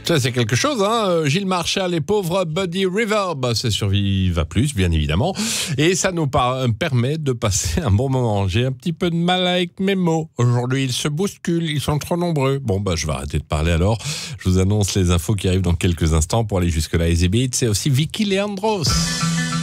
Ça, c'est quelque chose, hein. Gilles Marchal et pauvre Buddy River, c'est sur Viva Plus, bien évidemment. Et ça nous permet de passer un bon moment. J'ai un petit peu de mal avec mes mots. Aujourd'hui, ils se bousculent, ils sont trop nombreux. Bon, je vais arrêter de parler alors. Je vous annonce les infos qui arrivent dans quelques instants. Pour aller jusque-là, Easy Beat, c'est aussi Vicky Leandros.